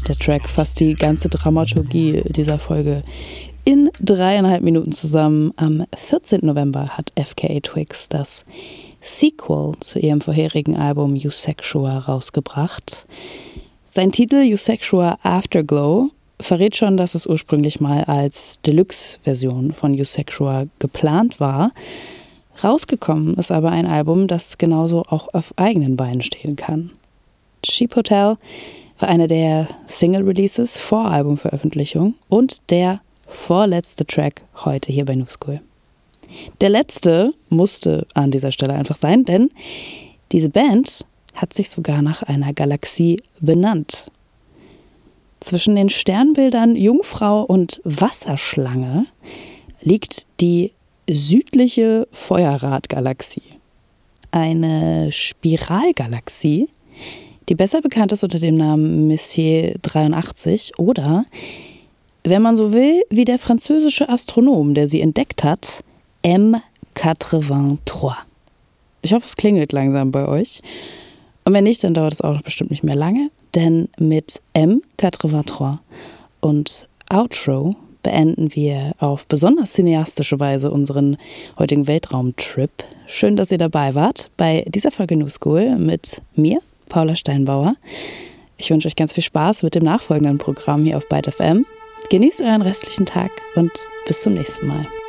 Der Track fasst die ganze Dramaturgie dieser Folge in 3,5 Minuten zusammen. Am 14. November hat FKA Twigs das Sequel zu ihrem vorherigen Album Eusexual rausgebracht. Sein Titel Eusexual Afterglow verrät schon, dass es ursprünglich mal als Deluxe-Version von Eusexual geplant war. Rausgekommen ist aber ein Album, das genauso auch auf eigenen Beinen stehen kann. Cheap Hotel war eine der Single-Releases vor Albumveröffentlichung und der vorletzte Track heute hier bei New School. Der letzte musste an dieser Stelle einfach sein, denn diese Band hat sich sogar nach einer Galaxie benannt. Zwischen den Sternbildern Jungfrau und Wasserschlange liegt die südliche Feuerrad-Galaxie. Eine Spiralgalaxie, die besser bekannt ist unter dem Namen Messier 83 oder, wenn man so will, wie der französische Astronom, der sie entdeckt hat, M83. Ich hoffe, es klingelt langsam bei euch. Und wenn nicht, dann dauert es auch noch bestimmt nicht mehr lange, denn mit M83 und Outro beenden wir auf besonders cineastische Weise unseren heutigen Weltraumtrip. Schön, dass ihr dabei wart bei dieser Folge New School mit mir, Paula Steinbauer. Ich wünsche euch ganz viel Spaß mit dem nachfolgenden Programm hier auf Byte FM. Genießt euren restlichen Tag und bis zum nächsten Mal.